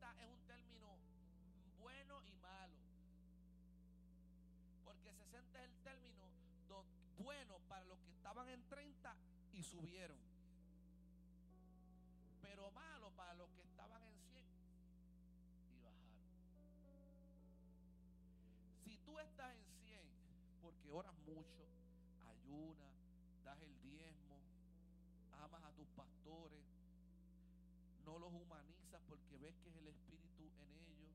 60 es un término bueno y malo. Porque 60 es el término bueno para los que estaban en 30 y subieron, pero malo para los que estaban en 100 y bajaron. Si tú estás en 100 porque oras mucho, ayunas, das el diezmo, amas a tus pastores, no los humanizas porque ves que es el Espíritu en ellos,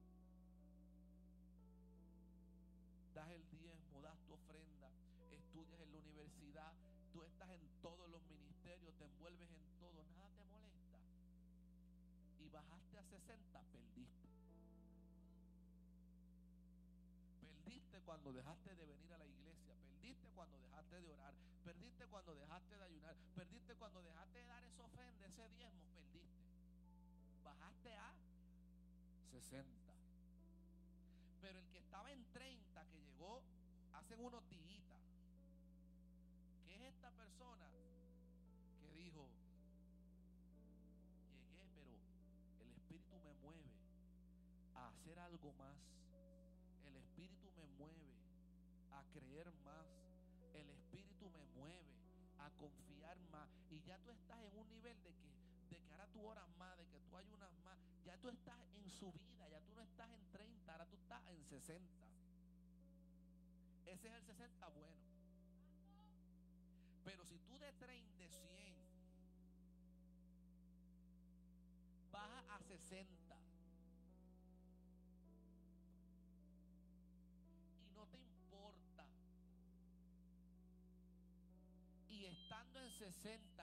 das el diezmo, das tu ofrenda, estudias en la universidad, tú estás en todos los ministerios, te envuelves en todo, nada te molesta, y bajaste a 60, perdiste. Perdiste cuando dejaste de venir a la iglesia, perdiste cuando dejaste de orar, perdiste cuando dejaste de ayunar, perdiste cuando dejaste de dar esa ofrenda, ese diezmo, perdiste. Bajaste a 60. Pero el que estaba en 30, que llegó hace unos días, ¿qué es esta persona que dijo: llegué, pero el Espíritu me mueve a hacer algo más? El Espíritu me mueve a creer más. El Espíritu me mueve a confiar más. Y ya tú estás en un nivel de que ahora tú oras más, de que tú ayunas más. Ya tú estás en subida, ya tú no estás en 30, ahora tú estás en 60. Ese es el 60 bueno. Pero si tú de 30, de 100 bajas a 60 y no te importa, y estando en 60